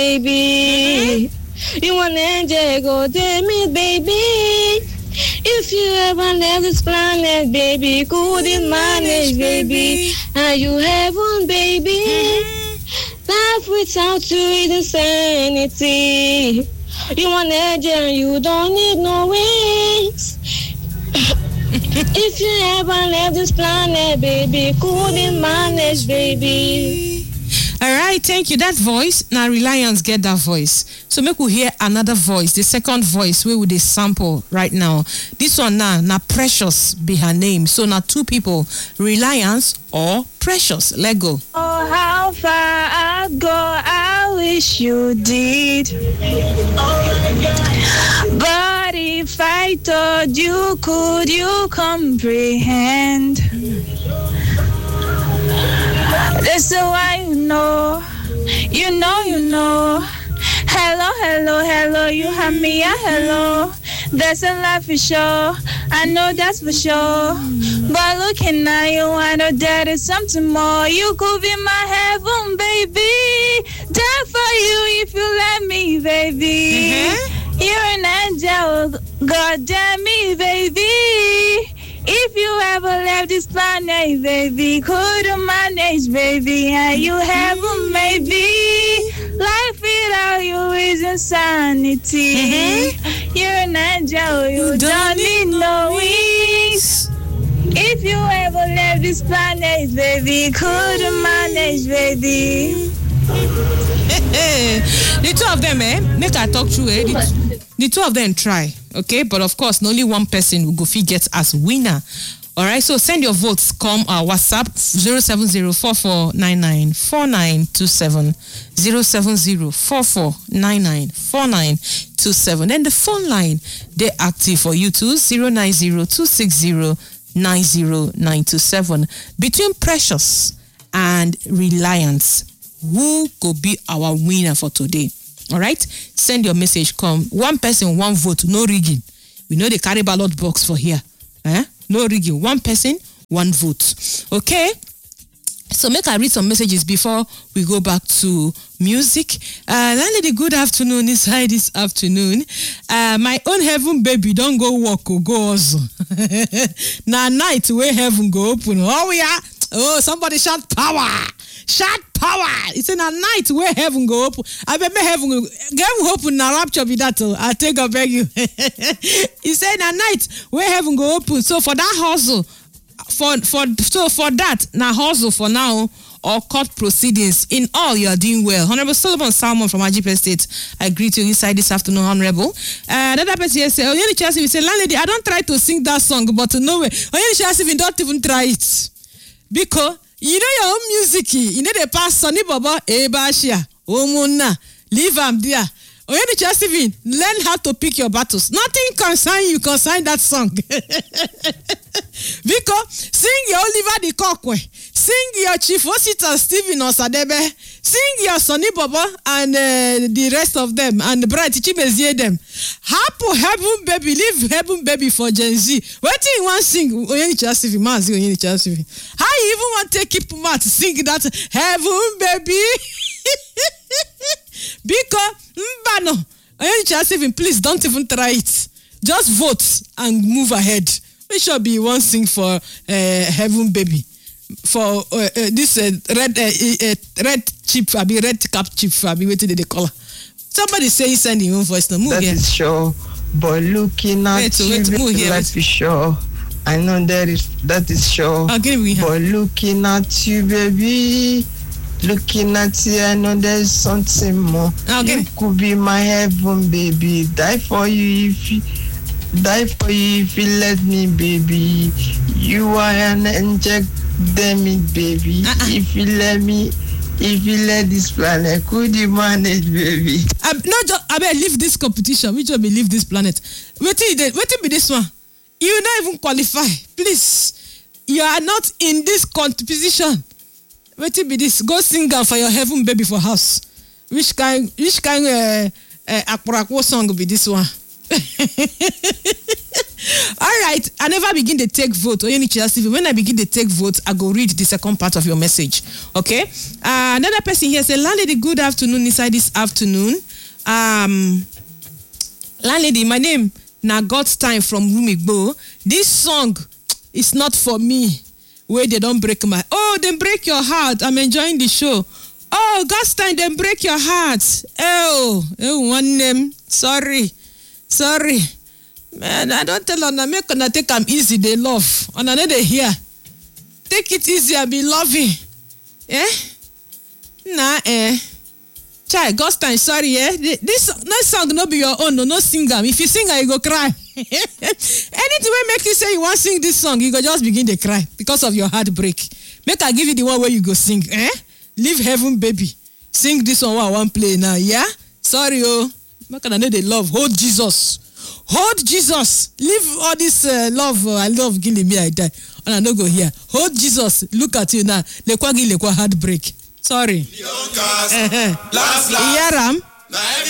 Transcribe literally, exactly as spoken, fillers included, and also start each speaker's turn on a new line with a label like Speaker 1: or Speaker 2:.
Speaker 1: baby. You want angel, go to me, baby. If you ever left this planet, baby, couldn't manage, baby. And you heaven, baby. Life without you is insanity. You want angel, you don't need no wings. If you ever left this planet, baby, couldn't manage, baby.
Speaker 2: All right, thank you. That voice, now Reliance get that voice. So make we hear another voice, the second voice where would they sample right now. This one now, now Precious be her name. So now two people, Reliance or Precious. Let go.
Speaker 1: Oh, how far I'd go, I wish you did. But if I told you, could you comprehend? That's why you know, you know, you know. Hello, hello, hello, you have me, yeah, hello. That's a lot for sure, I know that's for sure. But looking at you, I know that is something more. You could be my heaven, baby. Die for you if you let me, baby. Mm-hmm. You're an angel, God damn me, baby. If you ever left this planet, baby, couldn't manage, baby, and you haven't, maybe. Life without you is insanity. Mm-hmm. You're an angel, you, you don't, don't need no wings. If you ever left this planet, baby, couldn't manage, baby.
Speaker 2: The two of them, eh? Make I talk through, eh? The, the two of them try, okay? But of course, only one person will go fit get as winner. All right, so send your votes. Come our WhatsApp zero seven zero four four nine nine four nine two seven zero seven zero four four nine nine four nine two seven. Then the phone line they active for you too zero nine zero two six zero nine zero nine two seven. Between Precious and Reliance, who could be our winner for today? All right, send your message. Come one person, one vote, no rigging. We know they carry ballot box for here. Eh? No rigging. One person, one vote. Okay? So make I read some messages before we go back to music. Uh, Landlady, good afternoon. Inside this afternoon. Uh, my own heaven baby, don't go walk or go also. Now night where heaven go open. Oh, we are. Oh, somebody shout power. Shout power. It's in a night where heaven go open. I bet heaven go heaven open now rapture be that. I take a beg you. He said a night where heaven go open. So for that hustle, for for so for that now hustle for now or court proceedings. In all, you are doing well. Honorable Solomon Salmon from Ajip Estate, I greet you inside this afternoon, Honorable. Uh, that person here say, oh, you Chelsea, we say, landlady, I don't try to sing that song, but no way. Oh, you Chelsea, we don't even try it because. You know your own music, you know the past Sonny Baba, Ebashia, Omuna, leave am there. Oh, you just even learn how to pick your battles. Nothing concern you, concern that song. Because sing your Oliver the Cockwe, sing your Chief Osita Stephen Osadebe, sing your Sonny Baba and uh, the rest of them, and the Bright Chimezie them. Happy heaven baby, leave heaven baby for Gen Z. What do you want to sing? Oh, you just even man, sing you just even. How you even want to keep man to sing that heaven baby? Because mbano, you just even please don't even try it. Just vote and move ahead. We should be one sing for uh, heaven baby. For uh, uh, this uh, red uh, uh, red chip, I be red cap chip, I be waiting the color. Somebody say send your own voice. No, move
Speaker 3: that
Speaker 2: here.
Speaker 3: That is sure, but looking at
Speaker 2: wait,
Speaker 3: you,
Speaker 2: wait, move here,
Speaker 3: that is sure. I know that is that is sure.
Speaker 2: Okay, we have.
Speaker 3: But looking at you, baby, looking at you, I know there's something more.
Speaker 2: Okay.
Speaker 3: You could be my heaven, baby. Die for you if you. Die for you if you let me, baby. You are an angel, damn it, baby. Uh-uh. If you let me, if you let this planet, could you manage, baby?
Speaker 2: I'm not just, I better leave this competition. We just leave this planet. Wait till wait till be this one. You will not even qualify. Please, you are not in this competition. Wait till be this. Go sing for your heaven, baby, for house. Which kind? Which kind of uh, uh, song will be this one? All right, I never begin to take vote. When I begin to take vote, I go read the second part of your message. Okay. Uh, another person here say, landlady, good afternoon. Inside this afternoon, um, landlady, my name na God's time from Rumigbo. This song is not for me. Where they don't break my. Oh, then break your heart. I'm enjoying the show. Oh, God's time, then break your heart. Oh, oh, one name. Sorry, sorry. Man, I don't tell her, make her take them easy, they love. And I know they hear. Take it easy and be loving. Eh? Nah, eh. Chai, God's time, sorry, eh? This, this song no be your own, no, no singer. If you sing, you go cry. Anything will make you say you want to sing this song, you go just begin to cry because of your heartbreak. Make I give you the one where you go sing, eh? Leave heaven, baby. Sing this one while I want play now, yeah? Sorry, oh. Make I know they love. Hold Jesus. Hold Jesus. Leave all this uh, love. Uh, I love killing me. I die. And I no go here. Hold Jesus. Look at you now. Lekwa gi lekwa heartbreak. Sorry. Last, last. Yaram.